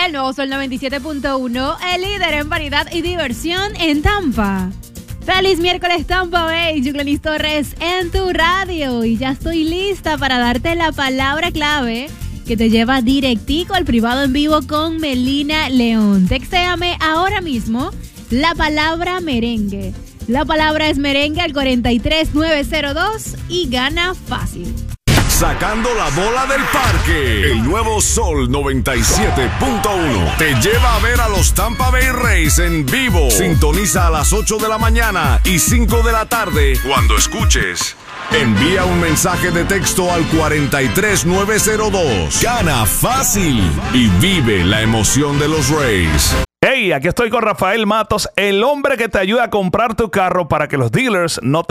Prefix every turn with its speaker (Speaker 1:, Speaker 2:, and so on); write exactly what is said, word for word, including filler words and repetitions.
Speaker 1: El nuevo Sol noventa y siete punto uno, el líder en variedad y diversión en Tampa. Feliz miércoles, Tampa Bay. Yuclenis Torres en tu radio. Y ya estoy lista para darte la palabra clave que te lleva directico al privado en vivo con Melina León. Textéame ahora mismo la palabra merengue. La palabra es merengue al cuatro tres nueve cero dos y gana fácil.
Speaker 2: Sacando la bola del parque. El nuevo Sol noventa y siete punto uno te lleva a ver a los Tampa Bay Rays en vivo. Sintoniza a las ocho de la mañana y cinco de la tarde cuando escuches. Envía un mensaje de texto al cuatro tres nueve cero dos. Gana fácil y vive la emoción de los Rays.
Speaker 3: Hey, aquí estoy con Rafael Matos, el hombre que te ayuda a comprar tu carro para que los dealers no te